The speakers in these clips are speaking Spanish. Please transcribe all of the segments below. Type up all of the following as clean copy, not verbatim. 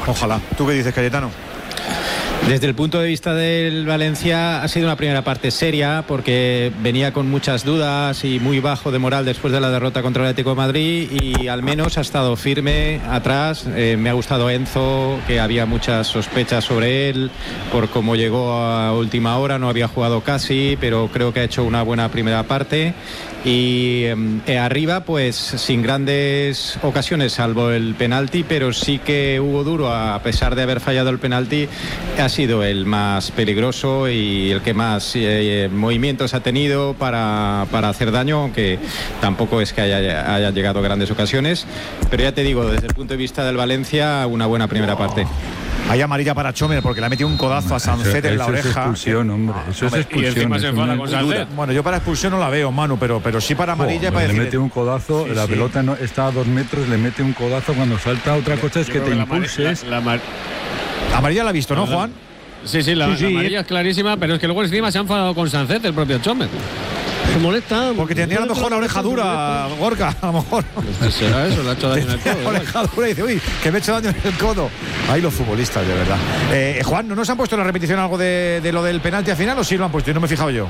Ojalá. ¿Tú qué dices, Cayetano? Desde el punto de vista del Valencia ha sido una primera parte seria porque venía con muchas dudas y muy bajo de moral después de la derrota contra el Atlético de Madrid y al menos ha estado firme atrás. Me ha gustado Enzo, que había muchas sospechas sobre él por cómo llegó a última hora, no había jugado casi, pero creo que ha hecho una buena primera parte. Y arriba pues sin grandes ocasiones salvo el penalti, pero sí que Hugo Duro, a pesar de haber fallado el penalti, ha sido el más peligroso y el que más movimientos ha tenido para hacer daño, aunque tampoco es que haya llegado grandes ocasiones. Pero ya te digo, desde el punto de vista del Valencia, una buena primera parte. Hay amarilla para Chomer porque le ha metido un codazo a Sancet en la oreja. Eso es expulsión, hombre. Eso es expulsión. Y encima se enfada con Sancet. Bueno, yo para expulsión no la veo, Manu, pero sí para amarilla. Para le mete un codazo, la pelota no está a 2 metros, le mete un codazo cuando salta. Otra cosa es que te impulses. Amarilla la ha visto, ¿no, Juan? Sí, la amarilla es clarísima, pero es que luego encima se ha enfadado con Sancet, el propio Chomer. Se molesta. Porque tenía a lo mejor la oreja dura, Gorka, a lo mejor. Será eso, le ha hecho daño en el codo. La oreja dura y dice, uy, que me he hecho daño en el codo. Ahí los futbolistas, de verdad. Juan, ¿no nos han puesto en la repetición algo de lo del penalti al final o sí lo han puesto? Yo no me he fijado yo.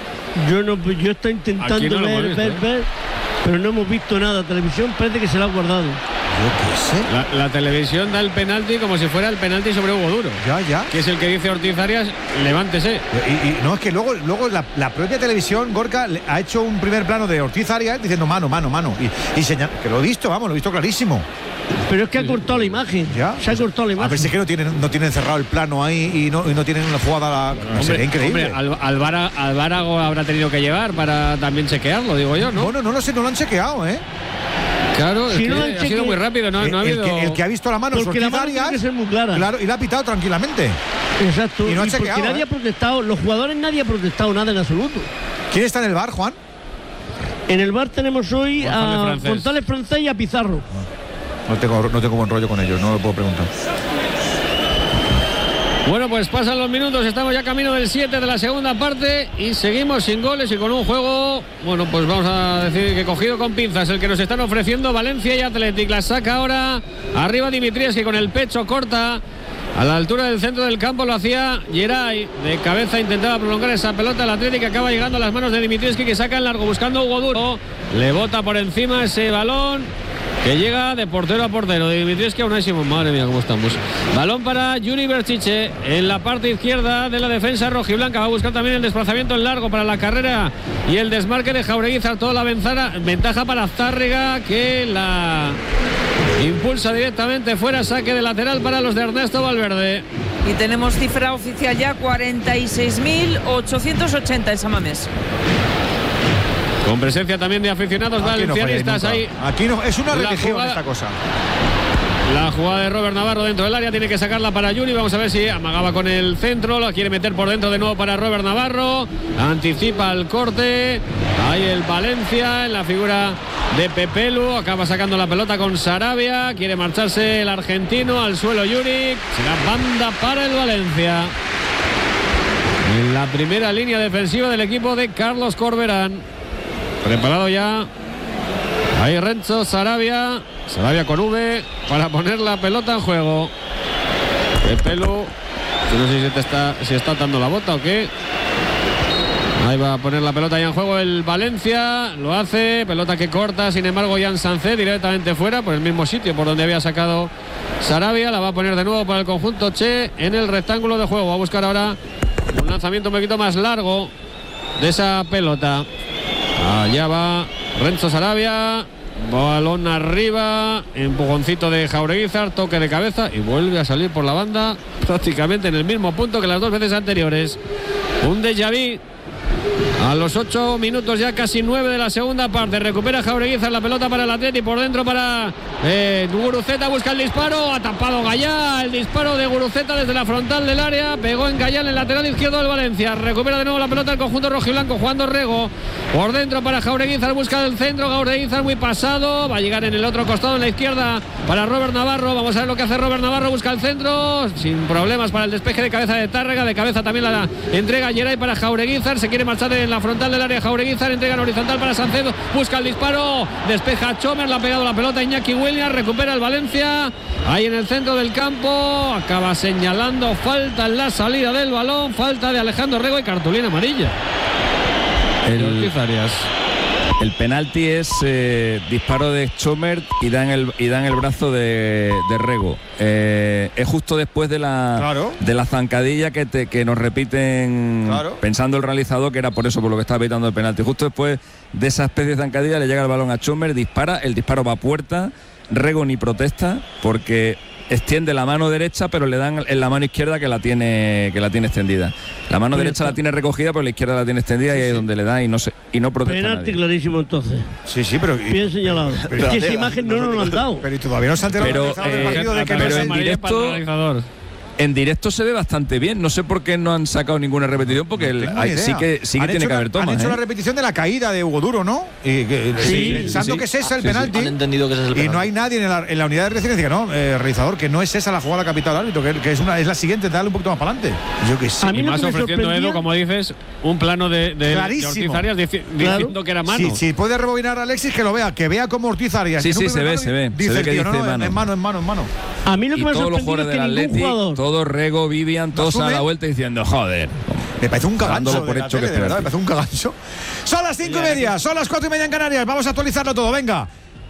Yo estoy intentando ver, pero no hemos visto nada. Televisión parece que se la ha guardado. La televisión da el penalti como si fuera el penalti sobre Hugo Duro. Ya. Que es el que dice Ortiz Arias, levántese. Y no, es que luego la propia televisión, Gorka, ha hecho un primer plano de Ortiz Arias diciendo mano. Y señala, que lo he visto, lo he visto clarísimo. Pero es que ha cortado la imagen. ¿Ya? Se ha cortado la imagen. A ver si es que no tienen cerrado el plano ahí y no tienen una jugada. Sería increíble. Hombre, Alvaro habrá tenido que llevar para también chequearlo, digo yo, ¿no? Bueno, no lo sé, no lo han chequeado, ¿eh? Claro, si es no que ha sido muy rápido, no ha habido... El que ha visto la mano es Ortiz Arias, tiene que ser muy clara. Claro, y la ha pitado tranquilamente. Exacto. Y no ha porque chequeado, nadie ha protestado, los jugadores nadie ha protestado nada en absoluto. ¿Quién está en el bar, Juan? En el bar tenemos hoy a González Francés y a Pizarro. No tengo buen rollo con ellos, no lo puedo preguntar. Bueno, pues pasan los minutos, estamos ya camino del 7 de la segunda parte y seguimos sin goles y con un juego, bueno, pues vamos a decir que cogido con pinzas, el que nos están ofreciendo Valencia y Athletic. La saca ahora arriba Dimitrievski con el pecho corta. A la altura del centro del campo lo hacía Geray, de cabeza intentaba prolongar esa pelota. El Atlético acaba llegando a las manos de Dimitrievski, que saca en largo buscando a Hugo Duro. Le bota por encima ese balón que llega de portero a portero. De Dimitrievski a Unai Simón. Madre mía, cómo estamos. Balón para Juri Berchiche en la parte izquierda de la defensa rojiblanca. Va a buscar también el desplazamiento en largo para la carrera y el desmarque de Jaureguizar. Toda la ventaja para Zárrega, que la impulsa directamente fuera. Saque de lateral para los de Ernesto Valverde. Y tenemos cifra oficial ya, 46.880 en San Mamés. Con presencia también de aficionados valencianistas ahí. Aquí no, es una religión esta cosa. La jugada de Robert Navarro dentro del área, tiene que sacarla para Juni. Vamos a ver si amagaba con el centro, la quiere meter por dentro de nuevo para Robert Navarro. Anticipa el corte. Ahí el Valencia en la figura de Pepelu. Acaba sacando la pelota con Sarabia. Quiere marcharse el argentino al suelo Juric. Será banda para el Valencia. En la primera línea defensiva del equipo de Carlos Corberán. Preparado ya. Ahí Renzo Sarabia con V para poner la pelota en juego. Pepelu, yo no sé si está dando la bota o qué. Ahí va a poner la pelota ya en juego el Valencia. Lo hace, pelota que corta. Sin embargo, Jan Sancet directamente fuera por el mismo sitio por donde había sacado Sarabia. La va a poner de nuevo para el conjunto Che en el rectángulo de juego. Va a buscar ahora un lanzamiento un poquito más largo de esa pelota. Allá va Renzo Sarabia. Balón arriba, empujoncito de Jaureguizar, toque de cabeza y vuelve a salir por la banda prácticamente en el mismo punto que las dos veces anteriores. Un déjà vu a los 8 minutos, ya casi 9 de la segunda parte. Recupera Jaureguizar la pelota para el Atleti, por dentro para Guruceta, busca el disparo, ha tapado Gallá, el disparo de Guruceta desde la frontal del área, pegó en Gallá en el lateral izquierdo del Valencia. Recupera de nuevo la pelota el conjunto rojiblanco, jugando Rego, por dentro para Jaureguizar, busca el centro, Jaureguizar muy pasado, va a llegar en el otro costado en la izquierda para Robert Navarro. Vamos a ver lo que hace Robert Navarro, busca el centro, sin problemas para el despeje de cabeza de Tárrega, de cabeza también la entrega Geray para Jaureguizar, se quiere marchar en la la frontal del área. Jaureguizar entrega en horizontal para Salcedo, busca el disparo, despeja Chomer, le ha pegado la pelota Iñaki Williams, recupera el Valencia ahí en el centro del campo, acaba señalando falta en la salida del balón, falta de Alejandro Rego y cartulina amarilla. El penalti es disparo de Chomer y da en el brazo de Rego. Es justo después de la zancadilla que nos repiten, pensando el realizador que era por eso, por lo que estaba pitando el penalti. Justo después de esa especie de zancadilla le llega el balón a Chomer, dispara, el disparo va a puerta, Rego ni protesta porque extiende la mano derecha, pero le dan en la mano izquierda que la tiene extendida. La mano derecha la tiene recogida, pero la izquierda la tiene extendida y ahí es donde le da y no protesta. Penalti clarísimo entonces. Sí, pero bien señalado. Pero esa imagen no nos lo han dado. Pero todavía no se ha enterado del partido de que pero en directo se ve bastante bien. No sé por qué no han sacado ninguna repetición, porque sí que tiene que haber tomas. Han hecho la repetición de la caída de Hugo Duro, ¿no? Pensando que es esa el penalti. Han entendido que ese es el penalti. Y no hay nadie en la unidad de reacción que diga, no, realizador, que no es esa la jugada que ha pitado el árbitro, que es la siguiente, dale un poquito más para adelante. Yo que sé. Y más ofreciendo Edu, como dices, un plano de Ortiz Arias diciendo que era mano. Sí, puede rebobinar a Alexis, que lo vea, que vea como Ortiz Arias. Sí, se ve. Dice que dice mano. A mí lo que me ha sorprendido es que ningún jugador, todo Rego, Vivian, todos a la vuelta diciendo, joder. Me parece un cagancho, por hecho que de verdad, me parece un cagancho. Son las 5:30, son las 4:30 en Canarias. Vamos a actualizarlo todo, venga.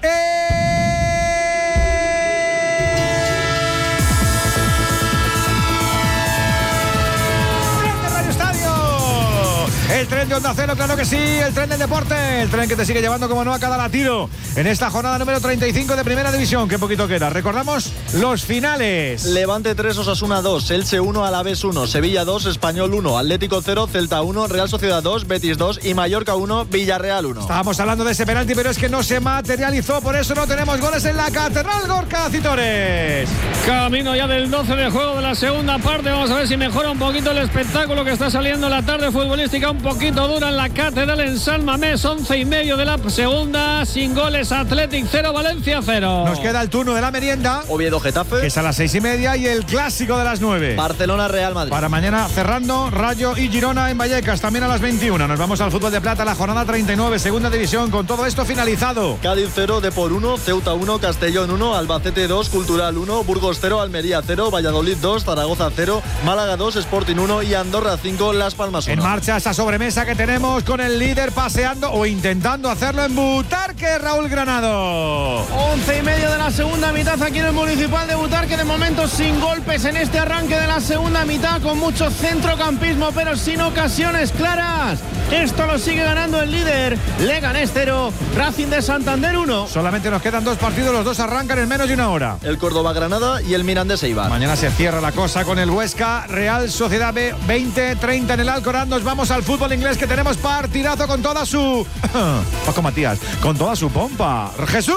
El tren de Onda Cero, claro que sí, el tren del deporte, el tren que te sigue llevando como no a cada latido en esta jornada número 35 de Primera División. Qué poquito queda. Recordamos los finales. Levante 3, Osasuna 2, Elche 1, Alavés 1, Sevilla 2, Español 1, Atlético 0, Celta 1, Real Sociedad 2, Betis 2 y Mallorca 1, Villarreal 1. Estábamos hablando de ese penalti, pero es que no se materializó, por eso no tenemos goles en la Catedral. Gorka Citores. Camino ya del 12 de juego de la segunda parte. Vamos a ver si mejora un poquito el espectáculo que está saliendo en la tarde futbolística. Un poquito dura en la Catedral en San Mamés, 11:30 de la segunda, sin goles. Athletic 0, Valencia 0. Nos queda el turno de la merienda, Oviedo Getafe, que es a las 6:30, y el clásico de las 9, Barcelona Real Madrid. Para mañana cerrando, Rayo y Girona en Vallecas, también a las 21. Nos vamos al fútbol de plata, la jornada 39, segunda división, con todo esto finalizado. Cádiz 0, Depor 1, Ceuta 1, Castellón 1, Albacete 2, Cultural 1, Burgos 0, Almería 0, Valladolid 2, Zaragoza 0, Málaga 2, Sporting 1 y Andorra 5, Las Palmas 1. En marcha esa sobremesa que tenemos con el líder paseando o intentando hacerlo en Butarque, Raúl Granado. 11:30 de la segunda mitad aquí en el Municipal de Butarque, de momento sin golpes en este arranque de la segunda mitad, con mucho centrocampismo pero sin ocasiones claras. Esto lo sigue ganando el líder, Leganés 0, Racing de Santander 1. Solamente nos quedan 2 partidos, los 2 arrancan en menos de una hora. El Córdoba Granada y el Mirandés Eibar. Mañana se cierra la cosa con el Huesca Real Sociedad B, 20:30 en el Alcoraz. Nos vamos al fútbol inglés, que tenemos partidazo con toda su Paco Matías, con toda su pompa. ¡Jesús!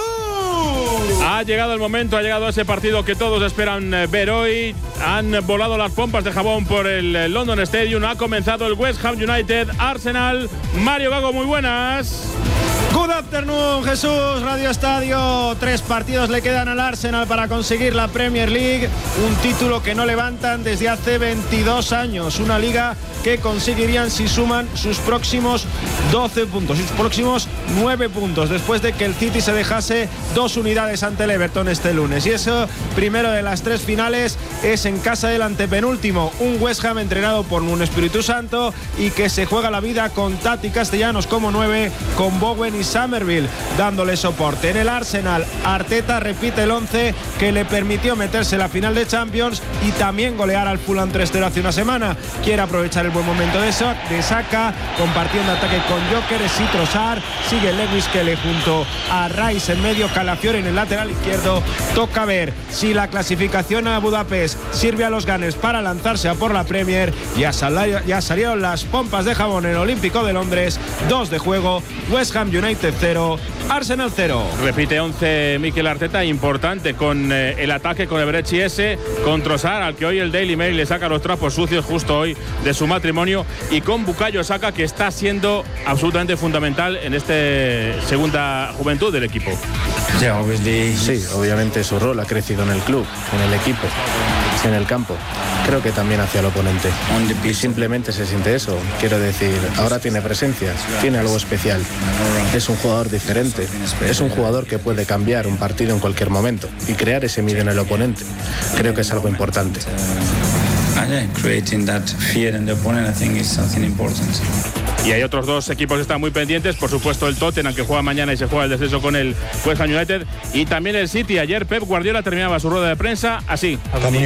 Ha llegado el momento, ha llegado ese partido que todos esperan ver hoy. Han volado las pompas de jabón por el London Stadium. Ha comenzado el West Ham United Arsenal. Mario Gago, muy buenas. Good afternoon, Jesús, Radio Estadio. 3 partidos le quedan al Arsenal para conseguir la Premier League, un título que no levantan desde hace 22 años, una liga que conseguirían si suman sus próximos 12 puntos, sus próximos 9 puntos, después de que el City se dejase 2 unidades ante el Everton este lunes. Y eso, primero de las 3 finales, es en casa del antepenúltimo, un West Ham entrenado por un Espíritu Santo y que se juega la vida con Tati Castellanos como 9, con Bowen y Somerville dándole soporte. En el Arsenal, Arteta repite el 11 que le permitió meterse en la final de Champions y también golear al Fulham 3-0 hace una semana. Quiere aprovechar el buen momento de Saka, compartiendo ataque con Gyökeres y Trossard. Sigue Lewis Kelly junto a Rice en medio, Calafiori en el lateral izquierdo. Toca ver si la clasificación a Budapest sirve a los Gunners para lanzarse a por la Premier. Ya salieron las pompas de jabón en el Olímpico de Londres. 2 de juego, West Ham United 0, Arsenal 0. Repite 11 Mikel Arteta, importante con el ataque con Ebrechi ese, con Trossard, al que hoy el Daily Mail le saca los trapos sucios justo hoy de su matrimonio, y con Bukayo Saka, que está siendo absolutamente fundamental en esta segunda juventud del equipo. Sí, obviamente su rol ha crecido en el club, en el equipo, en el campo. creo que también hacia el oponente. Y simplemente se siente eso. Quiero decir, ahora tiene presencia, tiene algo especial. Es un jugador diferente. Es un jugador que puede cambiar un partido en cualquier momento y crear ese miedo en el oponente. Creo que es algo importante. Y hay otros dos equipos que están muy pendientes, por supuesto el Tottenham, que juega mañana y se juega el descenso con el West Ham United, y también el City. Ayer Pep Guardiola terminaba su rueda de prensa así. Come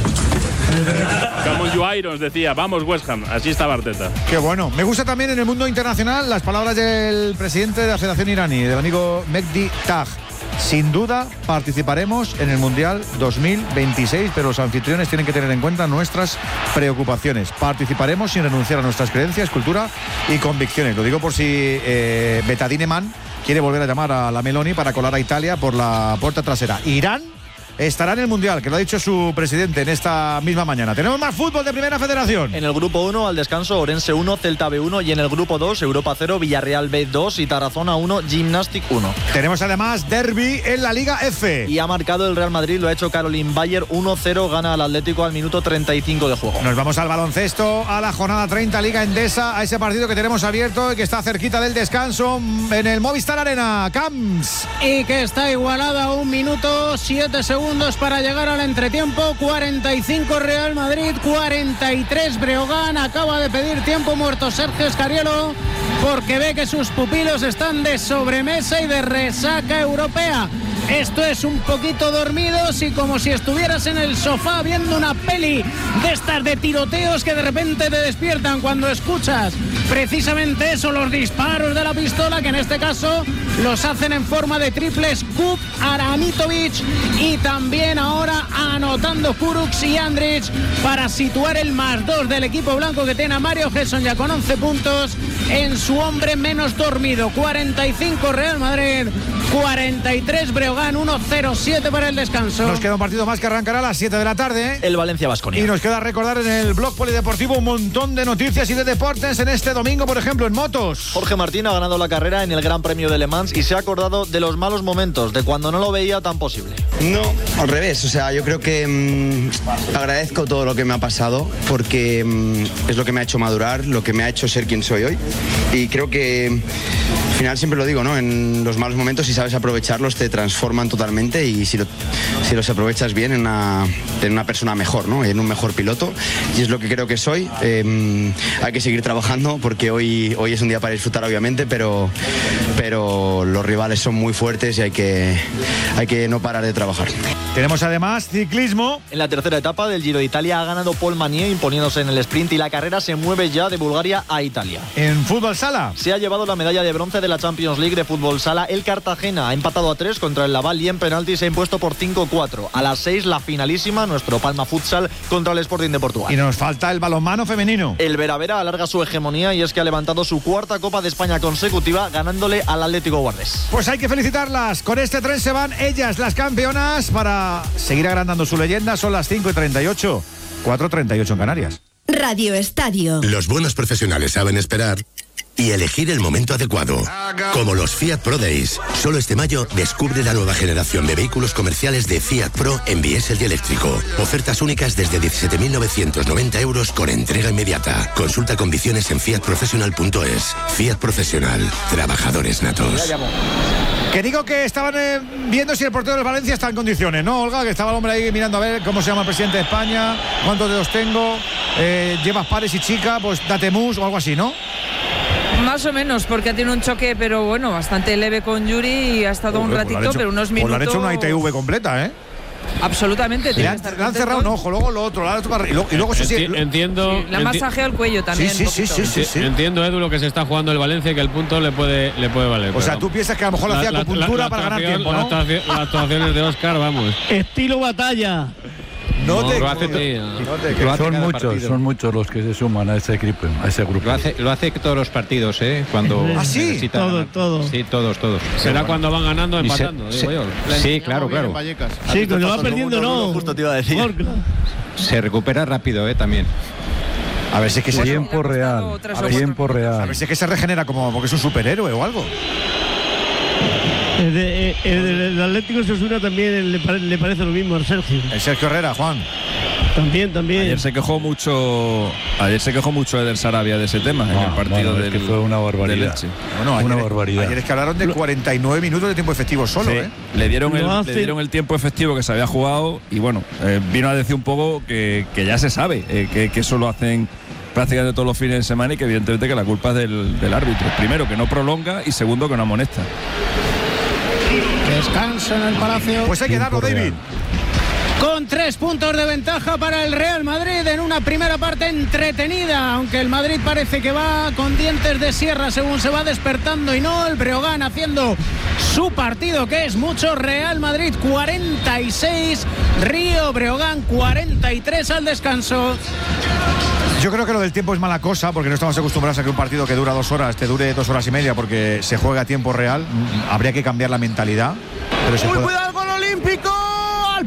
on you Irons, decía, vamos West Ham, así estaba Arteta. Qué bueno. Me gusta también en el mundo internacional las palabras del presidente de la Federación iraní, del amigo Mehdi Taj. Sin duda participaremos en el Mundial 2026, pero los anfitriones tienen que tener en cuenta nuestras preocupaciones. Participaremos sin renunciar a nuestras creencias, cultura y convicciones. Lo digo por si Betadine Man quiere volver a llamar a la Meloni para colar a Italia por la puerta trasera. Irán estará en el Mundial, que lo ha dicho su presidente en esta misma mañana. Tenemos más fútbol de Primera Federación. En el grupo 1, al descanso, Orense 1, Celta B1, y en el grupo 2, Europa 0, Villarreal B2 y Tarazona 1, Gymnastic 1. Tenemos además derbi en la Liga F. Y ha marcado el Real Madrid, lo ha hecho Caroline Bayer, 1-0, gana al Atlético al minuto 35 de juego. Nos vamos al baloncesto, a la jornada 30, Liga Endesa, a ese partido que tenemos abierto y que está cerquita del descanso en el Movistar Arena. Camps. Y que está igualada a 1 minuto 7 segundos para llegar al entretiempo. 45 Real Madrid, 43 Breogán. Acaba de pedir tiempo muerto Sergio Escariolo porque ve que sus pupilos están de sobremesa y de resaca europea. Esto es un poquito dormidos y como si estuvieras en el sofá viendo una peli de estas de tiroteos que de repente te despiertan cuando escuchas precisamente eso, los disparos de la pistola, que en este caso los hacen en forma de triples Kup, Aramitovic, y también ahora anotando Kurucs y Andrić para situar el +2 del equipo blanco, que tiene a Mario Gesson ya con 11 puntos en su hombre menos dormido. 45 Real Madrid, 43 Breogán, 1-0-7 para el descanso. Nos queda un partido más que arrancará a las 7 de la tarde. El Valencia-Baskonia. Y nos queda recordar en el blog polideportivo un montón de noticias y de deportes en este domingo, por ejemplo, en motos. Jorge Martín ha ganado la carrera en el Gran Premio de Le Mans y se ha acordado de los malos momentos, de cuando no lo veía tan posible. No, al revés. O sea, yo creo que agradezco todo lo que me ha pasado porque es lo que me ha hecho madurar, lo que me ha hecho ser quien soy hoy. Y creo que al final siempre lo digo, ¿no? En los malos momentos, si sabes aprovecharlos, te transforman totalmente, y si los aprovechas bien, en una persona mejor, ¿no? En un mejor piloto. Y es lo que creo que soy. Hay que seguir trabajando porque hoy es un día para disfrutar, obviamente, pero los rivales son muy fuertes y hay que no parar de trabajar. Tenemos además ciclismo. En la tercera etapa del Giro de Italia ha ganado Paul Magnier, imponiéndose en el sprint, y la carrera se mueve ya de Bulgaria a Italia. En fútbol sala se ha llevado la medalla de bronce de la Champions League de fútbol sala. El Cartagena ha empatado a 3 contra el Laval y en penalti se ha impuesto por 5-4. A las 6 la finalísima, nuestro Palma Futsal contra el Sporting de Portugal. Y nos falta el balonmano femenino. El Veravera alarga su hegemonía y es que ha levantado su 4ª Copa de España consecutiva, ganándole al Atlético Guardés. Pues hay que felicitarlas. Con este tren se van ellas, las campeonas, para seguir agrandando su leyenda. Son las 5:38, 4:38 en Canarias. Radio Estadio. Los buenos profesionales saben esperar y elegir el momento adecuado. Como los Fiat Pro Days. Solo este mayo descubre la nueva generación de vehículos comerciales de Fiat Pro en diésel y eléctrico. Ofertas únicas desde 17.990 euros con entrega inmediata. Consulta condiciones en fiatprofessional.es. Fiat Profesional. Trabajadores natos. Que digo que estaban viendo si el portero del Valencia está en condiciones, ¿no, Olga? Que estaba el hombre ahí mirando a ver cómo se llama el presidente de España, cuántos dedos tengo, llevas pares y chica, pues date mus o algo así, ¿no? Más o menos, porque tiene un choque, pero bueno, bastante leve con Yuri y ha estado un ratito, pero unos minutos. Pues le han hecho una ITV completa, ¿eh? Absolutamente. Le han cerrado un ojo, luego lo otro, y luego eso sí. Entiendo. Le han masajeado el cuello también. Sí. Entiendo, Edu, lo que se está jugando el Valencia, que el punto le puede valer. O sea, tú piensas que a lo mejor hacía acupuntura para ganar tiempo, ¿no? Las actuaciones de Óscar, vamos. Estilo batalla. Son muchos los que se suman a ese grupo. Lo hace todos los partidos, ¿eh? Cuando sí, todo. Sí, todos. Será cuando van ganando, empatando, digo yo. Sí, claro. Sí, cuando va perdiendo, no. Justo te iba a decir. Se recupera rápido, también. A ver si es que tiempo real. A ver si es que se regenera como porque es un superhéroe o algo. El Atlético de Osasuna también le parece lo mismo al Sergio. El Sergio Herrera, Juan. También. Ayer se quejó mucho Eder Sarabia de ese tema en el partido del. Que fue una barbaridad. Una barbaridad. Ayer es que hablaron de 49 minutos de tiempo efectivo solo, sí. Le dieron el tiempo efectivo que se había jugado y bueno, vino a decir un poco que ya se sabe que eso lo hacen prácticamente todos los fines de semana y que evidentemente que la culpa es del árbitro. Primero, que no prolonga y segundo, que no amonesta. Descanso en el Palacio. Pues hay que darlo, David. Con 3 puntos de ventaja para el Real Madrid en una primera parte entretenida, aunque el Madrid parece que va con dientes de sierra según se va despertando y no, el Breogán haciendo su partido, que es mucho. Real Madrid 46, Río Breogán 43 al descanso. Yo creo que lo del tiempo es mala cosa, porque no estamos acostumbrados a que un partido que dura 2 horas te dure 2 horas y media porque se juega a tiempo real. Habría que cambiar la mentalidad. Pero cuidado el gol olímpico, al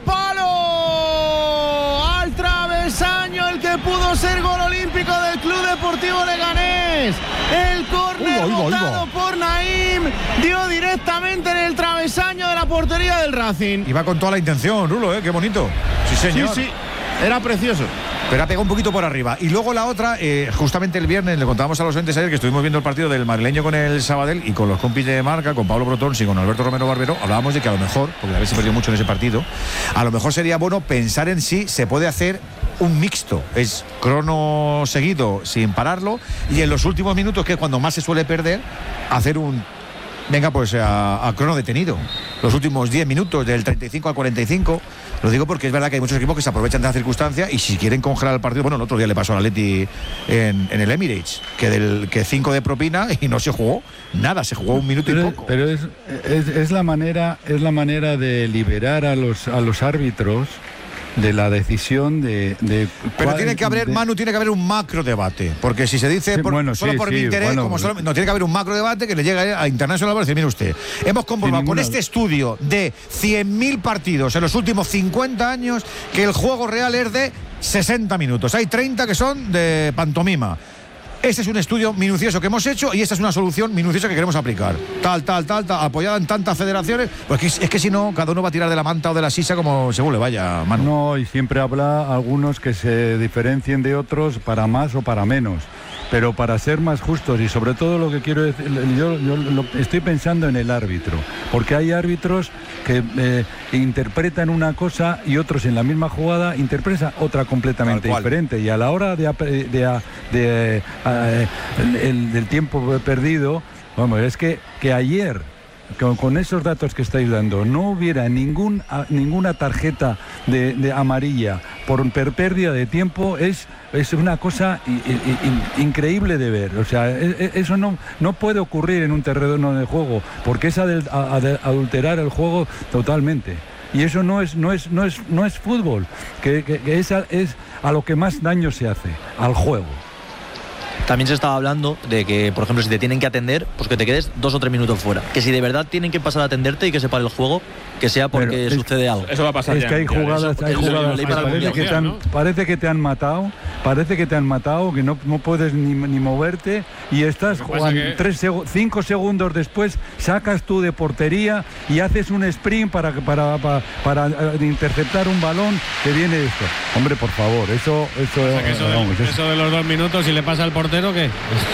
palo, al travesaño, el que pudo ser gol olímpico del Club Deportivo Leganés. El córner botado por Naim dio directamente en el travesaño de la portería del Racing. Y va con toda la intención, Rulo, qué bonito. Sí, señor. Sí, era precioso. Pero ha pegado un poquito por arriba. Y luego la otra, justamente el viernes, le contábamos a los oyentes ayer que estuvimos viendo el partido del madrileño con el Sabadell y con los compis de marca, con Pablo Brotons y con Alberto Romero Barbero, hablábamos de que a lo mejor, porque a veces se perdió mucho en ese partido, a lo mejor sería bueno pensar en si se puede hacer un mixto. Es crono seguido sin pararlo y en los últimos minutos, que es cuando más se suele perder, hacer un... Venga, pues a crono detenido. Los últimos 10 minutos, del 35 al 45. Lo digo porque es verdad que hay muchos equipos que se aprovechan de la circunstancia y si quieren congelar el partido, bueno, el otro día le pasó al Atleti en el Emirates, que 5 de propina y no se jugó nada, se jugó un minuto y poco. Pero es la manera de liberar a los árbitros de la decisión de pero tiene que haber, Manu, tiene que haber un macro debate, porque si se dice solo por mi interés, no, tiene que haber un macro debate que le llegue a International para decir, mire usted, hemos comprobado con este estudio de 100.000 partidos en los últimos 50 años que el juego real es de 60 minutos, hay 30 que son de pantomima. Este es un estudio minucioso que hemos hecho y esta es una solución minuciosa que queremos aplicar. Tal, apoyada en tantas federaciones. Pues es que si no, cada uno va a tirar de la manta o de la sisa como según le vaya, Manu. No, y siempre habrá algunos que se diferencien de otros para más o para menos. Pero para ser más justos, y sobre todo lo que quiero decir, yo estoy pensando en el árbitro, porque hay árbitros que interpretan una cosa y otros en la misma jugada interpretan otra completamente diferente, y a la hora del tiempo perdido, vamos, es que ayer, con esos datos que estáis dando, no hubiera ninguna tarjeta de amarilla por pérdida de tiempo, es una cosa increíble de ver. O sea, eso no puede ocurrir en un terreno de juego, porque es adulterar el juego totalmente. Y eso no es fútbol, que es a lo que más daño se hace, al juego. También se estaba hablando de que, por ejemplo, si te tienen que atender, pues que te quedes 2 o 3 minutos fuera. Que si de verdad tienen que pasar a atenderte y que se pare el juego, que sea porque sucede algo. Eso va a pasar. Es que hay jugadas, parece que te han matado, que no puedes ni moverte y estás jugando 5 segundos después, sacas tú de portería y haces un sprint para interceptar un balón que viene esto. Hombre, por favor, eso de los 2 minutos, si le pasa al portero, ¿qué?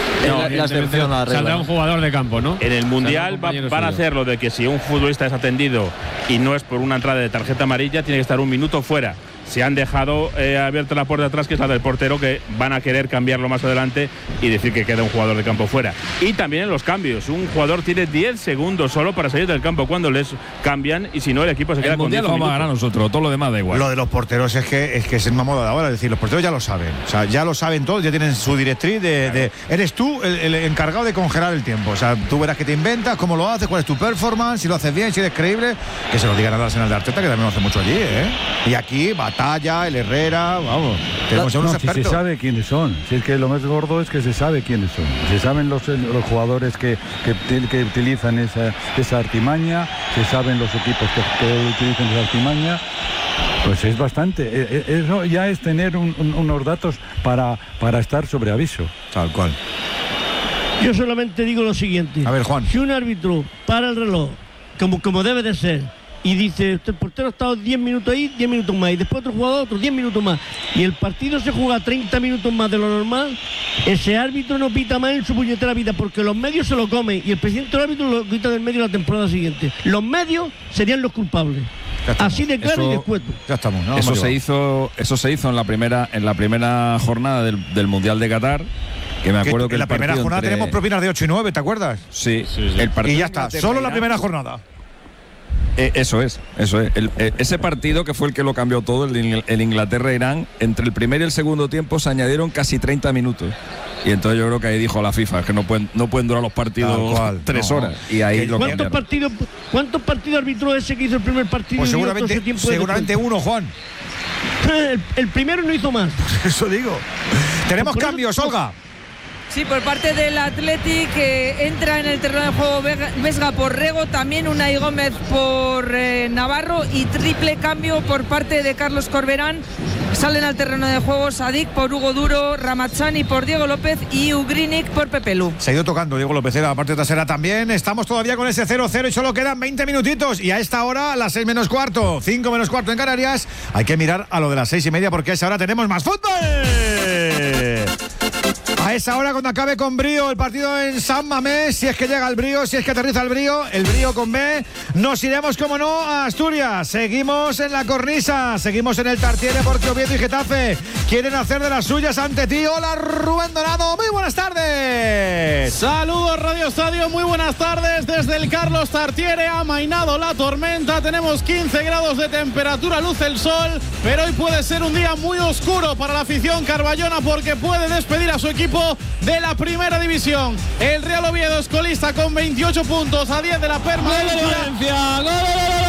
Saldrá un jugador de campo, ¿no? En el Mundial van a hacer lo de que si un futbolista es atendido y no es por una entrada de tarjeta amarilla, tiene que estar 1 minuto fuera. Se han dejado abierta la puerta de atrás, que es la del portero, que van a querer cambiarlo más adelante y decir que queda un jugador de campo fuera. Y también en los cambios, un jugador tiene 10 segundos solo para salir del campo cuando les cambian, y si no, el equipo se queda con 10 minutos. Lo vamos a ganar nosotros, todo lo demás da igual. Lo de los porteros es que es una moda de ahora, es decir, los porteros ya lo saben, o sea, ya lo saben todos, ya tienen su directriz eres tú el encargado de congelar el tiempo, o sea, tú verás que te inventas, cómo lo haces, cuál es tu performance, si lo haces bien, si eres creíble, que se lo digan al Arsenal de Arteta, que también lo hace mucho allí, y aquí Batalla, el Herrera, vamos, tenemos unos expertos. Si se sabe quiénes son, si es que lo más gordo es que se sabe quiénes son, se saben los jugadores que utilizan esa artimaña, se saben los equipos que utilizan esa artimaña. Pues es bastante, eso ya es tener unos datos para estar sobre aviso. Tal cual. Yo solamente digo lo siguiente. A ver, Juan. Si un árbitro para el reloj, como debe de ser, y dice, el portero ha estado 10 minutos ahí, 10 minutos más, y después otro jugador, otros 10 minutos más, y el partido se juega 30 minutos más de lo normal, ese árbitro no pita más en su puñetera vida, porque los medios se lo comen, y el presidente del árbitro lo quita del medio la temporada siguiente. Los medios serían los culpables. Así de claro y de escueto. Ya estamos, ¿no? Eso se hizo en la primera jornada del Mundial de Qatar. Que me acuerdo que en la primera jornada tenemos propinas de 8 y 9, ¿te acuerdas? Sí. El partido y ya está, solo la primera jornada. Eso es. Ese partido que fue el que lo cambió todo, el Inglaterra-Irán, entre el primer y el segundo tiempo se añadieron casi 30 minutos. Y entonces yo creo que ahí dijo la FIFA que no pueden durar los partidos 3 horas. Y ahí lo ¿Cuántos partidos arbitró ese que hizo el primer partido? Pues seguramente uno, Juan. El primero no hizo más. Eso digo. Tenemos cambios, Olga. Sí, por parte del Athletic entra en el terreno de juego Vesga por Rego, también Unai Gómez por Navarro y triple cambio por parte de Carlos Corberán. Salen al terreno de juego Sadik por Hugo Duro, Ramazani por Diego López y Ugrinic por Pepe Lu. Se ha ido tocando Diego López en la parte trasera también. Estamos todavía con ese 0-0 y solo quedan 20 minutitos. Y a esta hora, a las 6 menos cuarto, 5 menos cuarto en Canarias, hay que mirar a lo de las 6 y media porque a esa hora tenemos más fútbol. A esa hora, cuando acabe con brío el partido en San Mamés, si es que llega el brío, si es que aterriza el brío con B, nos iremos, como no, a Asturias. Seguimos en la cornisa, seguimos en el Tartiere porque Oviedo y Getafe quieren hacer de las suyas ante ti. Hola, Rubén Dorado, muy buenas tardes. Saludos, Radio Estadio, muy buenas tardes. Desde el Carlos Tartiere ha amainado la tormenta, tenemos 15 grados de temperatura, luce el sol, pero hoy puede ser un día muy oscuro para la afición carballona porque puede despedir a su equipo de la primera división. El Real Oviedo es colista con 28 puntos a 10 de la permanencia. ¡Gol!